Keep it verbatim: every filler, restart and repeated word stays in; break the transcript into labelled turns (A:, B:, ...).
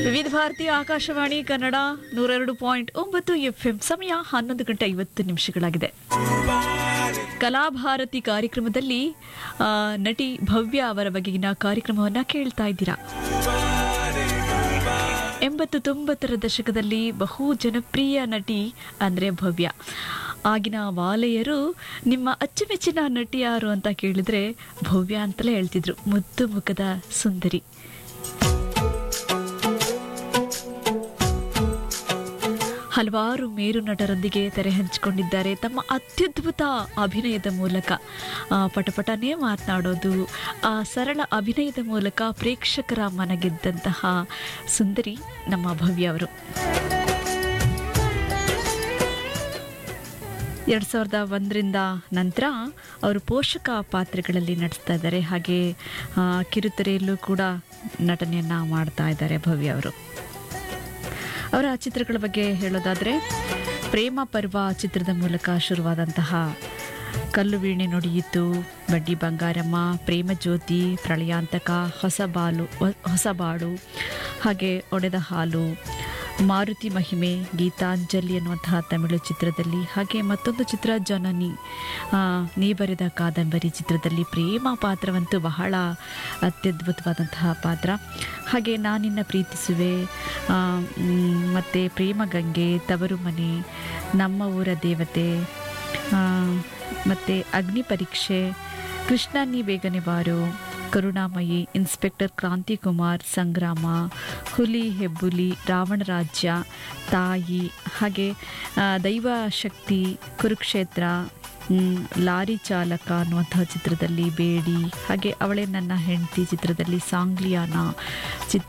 A: ವಿವಿಧ ಭಾರತೀಯ ಆಕಾಶವಾಣಿ ಕನ್ನಡ ನೂರೆರಡು ಪಾಯಿಂಟ್ ಒಂಬತ್ತು ಎಫ್ಎಂ. ಸಮಯ ಹನ್ನೊಂದು ಗಂಟೆ ಐವತ್ತು ನಿಮಿಷಗಳಾಗಿದೆ. ಕಲಾಭಾರತಿ ಕಾರ್ಯಕ್ರಮದಲ್ಲಿ ಆ, ನಟಿ ಭವ್ಯ ಅವರ ಬಗೆಗಿನ ಕಾರ್ಯಕ್ರಮವನ್ನ ಕೇಳ್ತಾ ಇದ್ದೀರಾ. ಎಂಬತ್ತು ತೊಂಬತ್ತರ ದಶಕದಲ್ಲಿ ಬಹು ಜನಪ್ರಿಯ ನಟಿ ಅಂದ್ರೆ ಭವ್ಯ. ಆಗಿನ ವಾಲೆಯರು ನಿಮ್ಮ ಅಚ್ಚುಮೆಚ್ಚಿನ ನಟಿ ಯಾರು ಅಂತ ಕೇಳಿದ್ರೆ ಭವ್ಯ ಅಂತಲೇ ಹೇಳ್ತಿದ್ರು. ಮುದ್ದು ಮುಖದ ಸುಂದರಿ. ಹಲವಾರು ಮೇರು ನಟರೊಂದಿಗೆ ತೆರೆ ಹಂಚಿಕೊಂಡಿದ್ದಾರೆ ತಮ್ಮ ಅತ್ಯದ್ಭುತ ಅಭಿನಯದ ಮೂಲಕ. ಪಟಪಟನೇ ಮಾತನಾಡೋದು, ಆ ಸರಳ ಅಭಿನಯದ ಮೂಲಕ ಪ್ರೇಕ್ಷಕರ ಮನಗೆದ್ದಂತಹ ಸುಂದರಿ ನಮ್ಮ ಭವ್ಯ ಅವರು. ಎರಡು ಸಾವಿರದ ಒಂದರಿಂದ ನಂತರ ಅವರು ಪೋಷಕ ಪಾತ್ರಗಳಲ್ಲಿ ನಟಿಸ್ತಾ ಇದ್ದಾರೆ. ಹಾಗೆ ಕಿರುತೆರೆಯಲ್ಲೂ ಕೂಡ ನಟನೆಯನ್ನು ಮಾಡ್ತಾ ಇದ್ದಾರೆ ಭವ್ಯ ಅವರು. ಅವರ ಚಿತ್ರಗಳ ಬಗ್ಗೆ ಹೇಳೋದಾದರೆ, ಪ್ರೇಮ ಪರ್ವ ಚಿತ್ರದ ಮೂಲಕ ಶುರುವಾದಂತಹ ಕಲ್ಲು ವೀಣೆ ನುಡಿಯಿತು, ಬಡ್ಡಿ ಬಂಗಾರಮ್ಮ, ಪ್ರೇಮ ಜ್ಯೋತಿ, ಪ್ರಳಯಾಂತಕ, ಹೊಸಬಾಲು ಹೊಸಬಾಡು, ಹಾಗೆ ಒಡೆದ ಹಾಲು, ಮಾರುತಿ ಮಹಿಮೆ, ಗೀತಾಂಜಲಿ ಅನ್ನುವಂತಹ ತಮಿಳು ಚಿತ್ರದಲ್ಲಿ, ಹಾಗೆ ಮತ್ತೊಂದು ಚಿತ್ರ ಜನನಿ, ನೀ ಬರೆದ ಕಾದಂಬರಿ ಚಿತ್ರದಲ್ಲಿ ಪ್ರೇಮ ಪಾತ್ರವಂತೂ ಬಹಳ ಅತ್ಯದ್ಭುತವಾದಂತಹ ಪಾತ್ರ. ಹಾಗೆ ನಾನಿನ್ನ ಪ್ರೀತಿಸುವೆ, ಮತ್ತು ಪ್ರೇಮ ಗಂಗೆ, ತವರು ಮನೆ, ನಮ್ಮ ಊರ ದೇವತೆ, ಮತ್ತು ಅಗ್ನಿ ಪರೀಕ್ಷೆ, ಕೃಷ್ಣ ನೀ ಬೇಗನೆ ಬಾರು, ಕರುಣಾಮಯಿ, ಇನ್ಸ್ಪೆಕ್ಟರ್ ಕ್ರಾಂತಿಕುಮಾರ್, ಸಂಗ್ರಾಮ, ಹುಲಿ ಹೆಬ್ಬುಲಿ, ರಾವಣ ರಾಜ್ಯ, ತಾಯಿ, ಹಾಗೆ ದೈವ ಶಕ್ತಿ, ಕುರುಕ್ಷೇತ್ರ, ಲಾರಿ ಚಾಲಕ ಅನ್ನುವಂತಹ ಚಿತ್ರದಲ್ಲಿ ಬೇಡಿ, ಹಾಗೆ ಅವಳೇ ನನ್ನ ಹೆಂಡತಿ ಚಿತ್ರದಲ್ಲಿ ಸಾಂಗ್ಲಿಯಾನ ಚಿತ್ರ